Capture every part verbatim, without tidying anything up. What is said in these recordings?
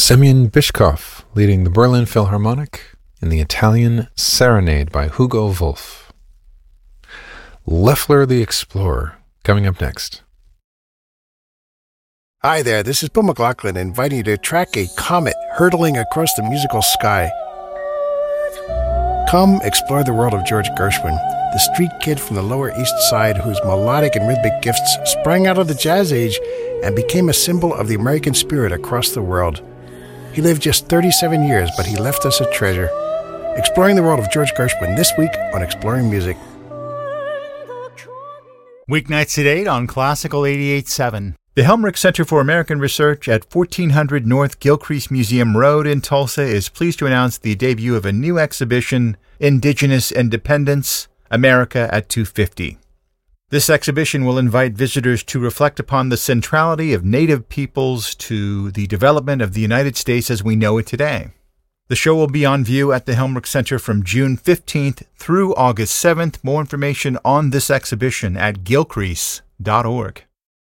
Semyon Bychkov leading the Berlin Philharmonic in the Italian Serenade by Hugo Wolf. Loeffler the Explorer, coming up next. Hi there, this is Bill McLaughlin inviting you to track a comet hurtling across the musical sky. Come explore the world of George Gershwin, the street kid from the Lower East Side whose melodic and rhythmic gifts sprang out of the jazz age and became a symbol of the American spirit across the world. He lived just thirty-seven years, but he left us a treasure. Exploring the world of George Gershwin this week on Exploring Music. Weeknights at eight on Classical eighty-eight point seven. The Helmrich Center for American Research at fourteen hundred North Gilcrease Museum Road in Tulsa is pleased to announce the debut of a new exhibition, Indigenous Independence, America at two fifty. This exhibition will invite visitors to reflect upon the centrality of Native peoples to the development of the United States as we know it today. The show will be on view at the Helmrich Center from June fifteenth through August seventh. More information on this exhibition at gilcrease dot org.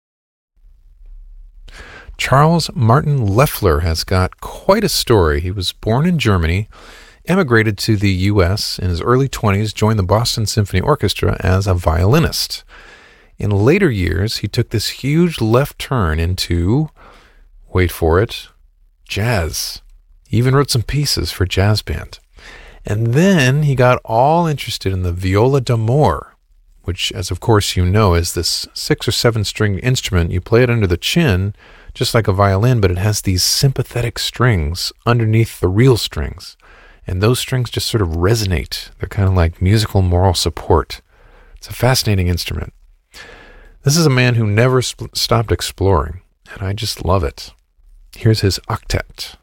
Charles Martin Loeffler has got quite a story. He was born in Germany, emigrated to the U S in his early twenties, joined the Boston Symphony Orchestra as a violinist. In later years, he took this huge left turn into, wait for it, jazz. He even wrote some pieces for jazz band. And then he got all interested in the viola d'amore, which, as of course you know, is this six or seven string instrument. You play it under the chin, just like a violin, but it has these sympathetic strings underneath the real strings. And those strings just sort of resonate. They're kind of like musical moral support. It's a fascinating instrument. This is a man who never sp- stopped exploring, and I just love it. Here's his octet.